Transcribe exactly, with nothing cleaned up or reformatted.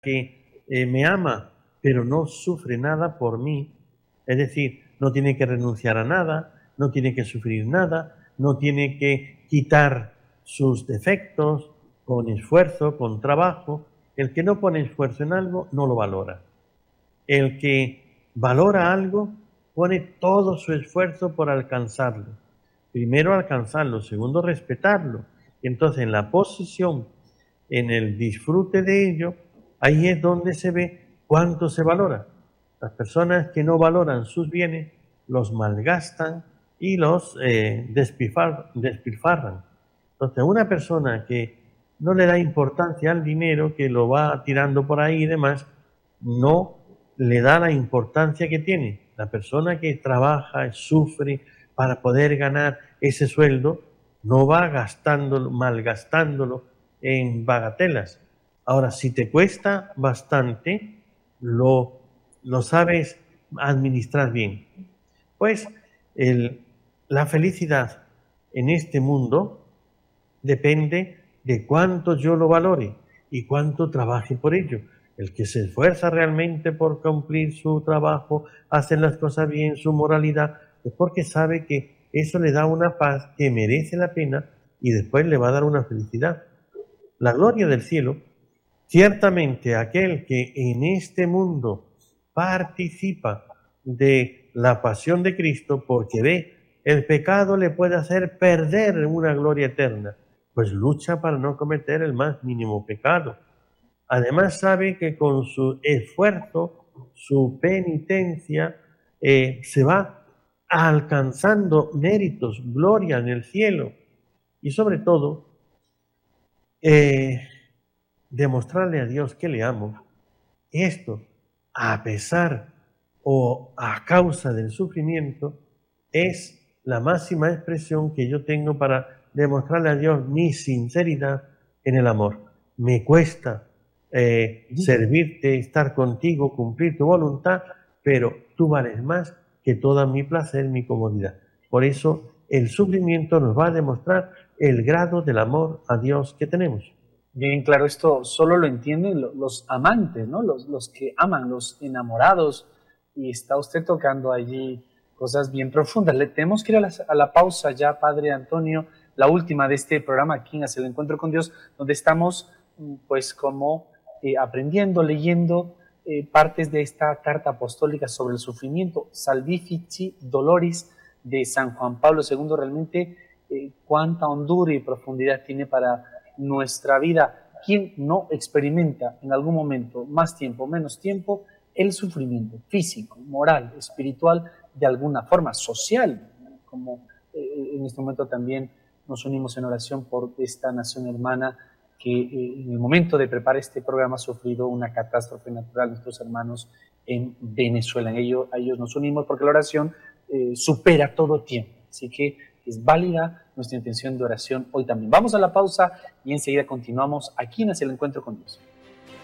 que eh, me ama, pero no sufre nada por mí, es decir, no tiene que renunciar a nada, no tiene que sufrir nada, no tiene que quitar sus defectos con esfuerzo, con trabajo. El que no pone esfuerzo en algo no lo valora. El que valora algo pone todo su esfuerzo por alcanzarlo. Primero alcanzarlo, segundo respetarlo. Entonces en la posición, en el disfrute de ello, ahí es donde se ve cuánto se valora. Las personas que no valoran sus bienes los malgastan y los eh, despilfar, despilfarran. Entonces una persona que no le da importancia al dinero, que lo va tirando por ahí y demás, no le da la importancia que tiene. La persona que trabaja, sufre para poder ganar ese sueldo, no va gastándolo, malgastándolo en bagatelas. Ahora, si te cuesta bastante, lo, lo sabes administrar bien. Pues el, la felicidad en este mundo depende de cuánto yo lo valore y cuánto trabaje por ello. El que se esfuerza realmente por cumplir su trabajo, hacer las cosas bien, su moralidad, es porque sabe que eso le da una paz que merece la pena y después le va a dar una felicidad. La gloria del cielo, ciertamente aquel que en este mundo participa de la pasión de Cristo porque ve el pecado le puede hacer perder una gloria eterna, pues lucha para no cometer el más mínimo pecado. Además sabe que con su esfuerzo, su penitencia, eh, se va alcanzando méritos, gloria en el cielo y sobre todo eh, demostrarle a Dios que le amo. Esto, a pesar o a causa del sufrimiento, es la máxima expresión que yo tengo para demostrarle a Dios mi sinceridad en el amor. Me cuesta eh, servirte, estar contigo, cumplir tu voluntad, pero tú vales más que todo mi placer, mi comodidad. Por eso el sufrimiento nos va a demostrar el grado del amor a Dios que tenemos. Bien, claro, esto solo lo entienden los amantes, ¿no? Los, los que aman, los enamorados, y está usted tocando allí cosas bien profundas. Le tenemos que ir a la, a la pausa ya, Padre Antonio, la última de este programa aquí en Hacia el Encuentro con Dios, donde estamos pues como eh, aprendiendo, leyendo eh, partes de esta carta apostólica sobre el sufrimiento, Salvifici Doloris, de San Juan Pablo segundo. Realmente eh, cuánta hondura y profundidad tiene para nuestra vida. ¿Quién no experimenta en algún momento, más tiempo, menos tiempo, el sufrimiento físico, moral, espiritual, de alguna forma, social? Como eh, en este momento también nos unimos en oración por esta nación hermana que eh, en el momento de preparar este programa ha sufrido una catástrofe natural, nuestros hermanos en Venezuela. En ello, a ellos nos unimos porque la oración eh, supera todo tiempo. Así que es válida nuestra intención de oración hoy también. Vamos a la pausa y enseguida continuamos aquí en Hacia el Encuentro con Dios.